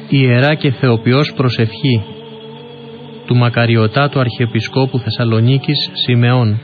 Ιερά και θεοποιός προσευχή του μακαριωτάτου Αρχιεπισκόπου Θεσσαλονίκης Σιμεών.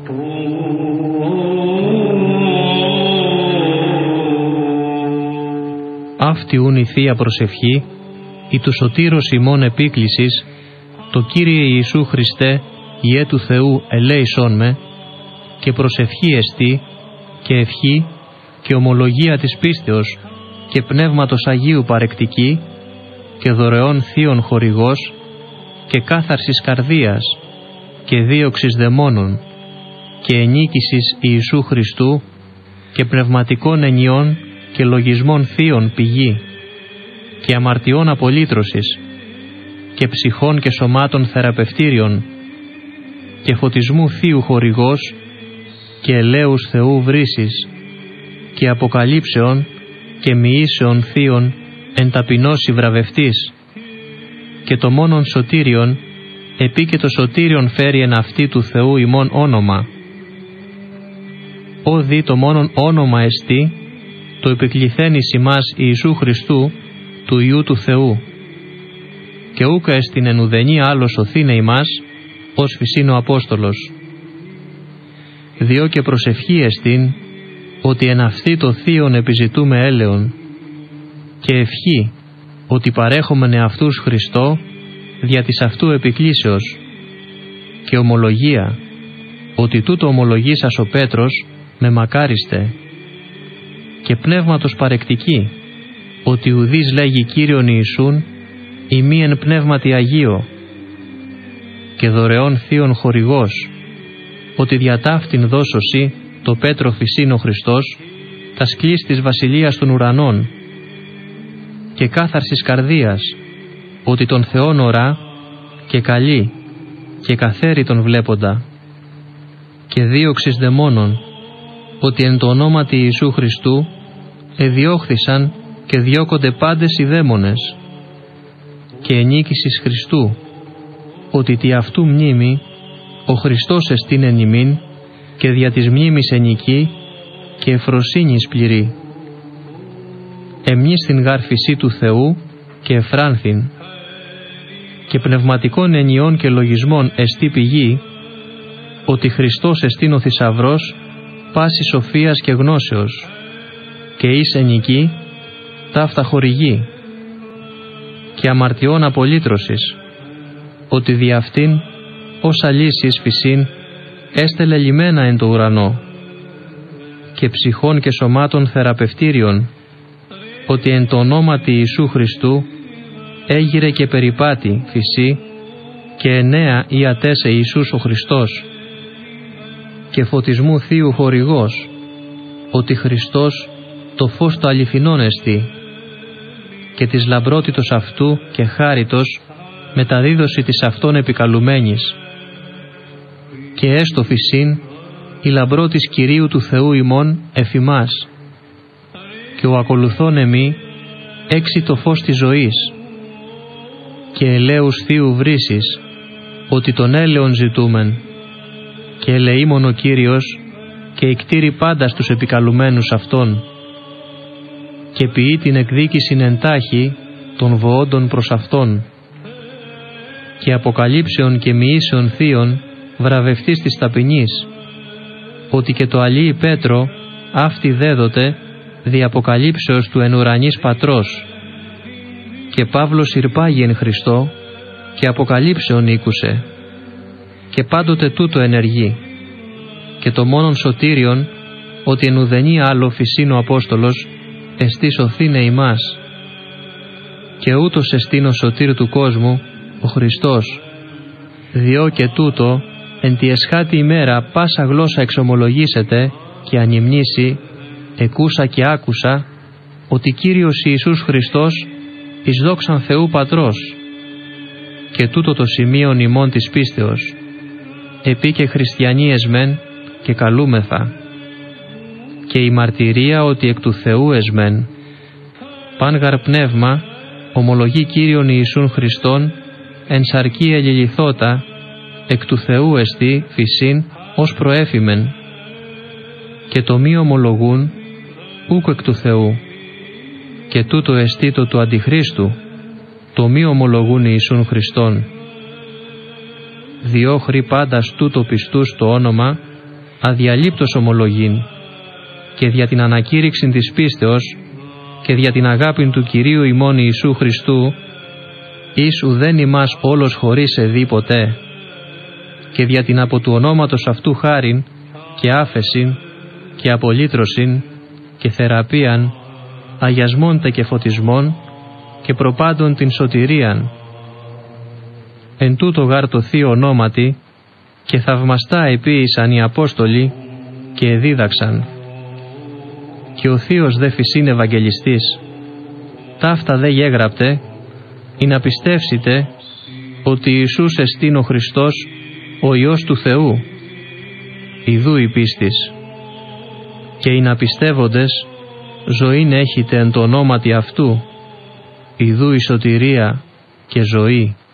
Αυτή ούν η Θεία Προσευχή, η του σωτήρος ημών επίκλησης, το Κύριε Ιησού Χριστέ, Ιε του Θεού ελέησόν με, και προσευχή εστί, και ευχή, και ομολογία της πίστεως, και Πνεύματος Αγίου παρεκτική, και δωρεών θείων χορηγός, και κάθαρσης καρδίας, και δίωξης δαιμόνων, και ενίκησης Ιησού Χριστού, και πνευματικών ενιών και λογισμών θείων πηγή, και αμαρτιών απολύτρωσης, και ψυχών και σωμάτων θεραπευτήριων, και φωτισμού θείου χορηγός, και ελέους Θεού βρύσης, και αποκαλύψεων και μοιήσεων θείων εν ταπεινώσει βραβευτής, και το μόνον σωτήριον, επί και το σωτήριον φέρει εν αυτή του Θεού ημών όνομα. Ω δι το μόνον όνομα εστί, το επικληθένης ημάς Ιησού Χριστού, του Υιού του Θεού, και ούκα εστιν εν ουδενή άλλος σωθήνε ημάς, ως φυσίν ο Απόστολος. Διό και προσευχή εστιν, ότι εν αυτή το θείον επιζητούμε έλεον, και ευχή, ότι παρέχομεν εαυτούς Χριστό, δια της αυτού επικλήσεως, και ομολογία, ότι τούτο ομολογήσας ο Πέτρος, με μακάριστε, και πνεύματος παρεκτική, ότι ουδείς λέγει Κύριον Ιησούν, ημί εν πνεύματι Αγίο, και δωρεών θείων χορηγός, ότι διαταύτην δώσωσι το Πέτρο φυσίν ο Χριστός, τα σκλής της βασιλείας των ουρανών, και κάθαρσης καρδίας, ότι τον Θεόν ορά, και καλή, και καθαίρι τον βλέποντα, και δίωξης δαιμόνων, ότι εν το ονόματι Ιησού Χριστού εδιώχθησαν και διώκονται πάντες οι δαίμονες, και ενίκησης Χριστού, ότι τι αυτού μνήμη ο Χριστός εστίν εν ημίν, και δια της μνήμης ενική και εφροσύνης πληρή. Εμείς την γάρ φυσή του Θεού και εφράνθην, και πνευματικών ενιών και λογισμών εστί πηγή, ότι Χριστός εστίν ο θησαυρός πάση σοφίας και γνώσεως, και εις ενική ταύτα χορηγή, και αμαρτιών απολύτρωσης, ότι δι' αυτήν ως αλύσης φυσίν έστελε λιμένα εν το ουρανό, και ψυχών και σωμάτων θεραπευτήριων, ότι εν το ονόματι Ιησού Χριστού έγειρε και περιπάτη φυσί, και εννέα ιατέσε Ιησούς ο Χριστός, και φωτισμού θείου χορηγός, ότι Χριστός το φως το αληθινόν εστι, και της λαμπρότητος αυτού και χάριτος μεταδίδωση της αυτόν επικαλουμένης, και έστω φυσίν η λαμπρό της Κυρίου του Θεού ημών εφημάς, και ο ακολουθών εμεί έξι το φως της ζωής, και ελέους θείου βρύσης, ότι τον έλεον ζητούμεν, και ελεήμον ο Κύριος, και εκτήρει πάντα στους επικαλουμένους αυτόν, και ποιεί την εκδίκησιν εντάχει των βοόντων προς αυτόν, και αποκαλύψεων και μοιήσεων θείων βραβευτής της ταπεινής, ότι και το αλήη Πέτρο αυτή δέδοτε δι' αποκαλύψεως του εν ουρανής Πατρός, και Παύλος ηρπάγει εν Χριστώ, και αποκαλύψεων ήκουσε, και πάντοτε τούτο ενεργεί, και το μόνον σωτήριον, ότι εν ουδενή άλλο φυσίν ο Απόστολος εστί σωθήνε ημάς, και ούτως εστίν ο σωτήρ του κόσμου, ο Χριστός, διό και τούτο εν τη εσχάτη ημέρα πάσα γλώσσα εξομολογήσεται και ανυμνήσει, εκούσα και άκουσα, ότι Κύριος Ιησούς Χριστός εις δόξαν Θεού Πατρός, και τούτο το σημείον ημών της πίστεως, επί και χριστιανοί εσμεν και καλούμεθα, και η μαρτυρία ότι εκ του Θεού εσμεν, παν γαρ πνεύμα ομολογεί Κύριον Ιησούν Χριστόν εν σαρκή ελιληθώτα, εκ του Θεού εστί φυσίν ως προέφημεν, και το μη ομολογούν ούκ εκ του Θεού, και τούτο εστί το του Αντιχρίστου, το μη ομολογούν Ιησούν Χριστόν. Διόχρη πάντας τούτο πιστούς το όνομα, αδιαλείπτως ομολογήν, και δια την ανακήρυξη της πίστεως και δια την αγάπη του Κυρίου ημών Ιησού Χριστού, εις ουδέν ημάς όλος χωρίς εδεί ποτέ, και δια την από του ονόματος αυτού χάριν και άφεσιν και απολύτρωσιν και θεραπείαν, αγιασμών τε και φωτισμών και προπάντων την σωτηρίαν. Εν τούτο γάρ το θείο ονόματι και θαυμαστά επίησαν οι Απόστολοι και εδίδαξαν. Και ο θείος δε φυσίν Ευαγγελιστής, ταύτα δε γέγραπτε, ή να πιστεύσετε ότι Ιησούς εστίν ο Χριστός, ο Υιός του Θεού, ιδού η πίστης. Και οι να πιστεύοντες ζωήν έχετε εν το ονόματι αυτού, ιδού η σωτηρία και ζωή.